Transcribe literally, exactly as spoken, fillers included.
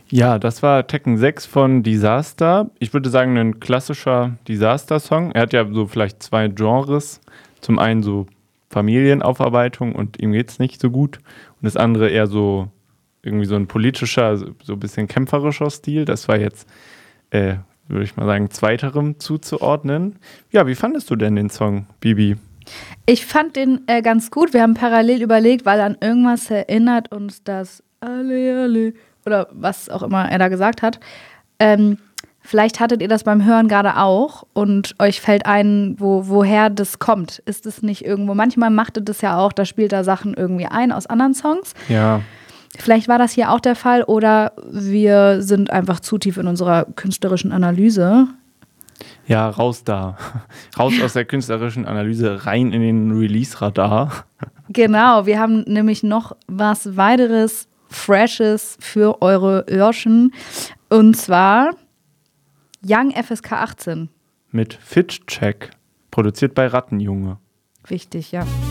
Ja, das war Tekken sechs von Disaster. Ich würde sagen, ein klassischer Disaster-Song. Er hat ja so vielleicht zwei Genres. Zum einen so Familienaufarbeitung und ihm geht's nicht so gut. Und das andere eher so irgendwie so ein politischer, so so ein bisschen kämpferischer Stil. Das war jetzt, äh, würde ich mal sagen, zweiterem zuzuordnen. Ja, wie fandest du denn den Song, Bibi? Ich fand den äh, ganz gut. Wir haben parallel überlegt, weil an irgendwas erinnert uns das alle, alle oder was auch immer er da gesagt hat. Ähm, vielleicht hattet ihr das beim Hören gerade auch und euch fällt ein, wo, woher das kommt. Ist es nicht irgendwo? Manchmal macht es das ja auch, da spielt er Sachen irgendwie ein aus anderen Songs. Ja, Vielleicht war das hier auch der Fall oder wir sind einfach zu tief in unserer künstlerischen Analyse. ja, raus da. Raus aus der künstlerischen Analyse, rein in den Release-Radar. Genau, wir haben nämlich noch was weiteres Freshes für eure Öhrchen. Und zwar Young F S K achtzehn. Mit Fit Check, produziert bei Rattenjunge. Wichtig, ja.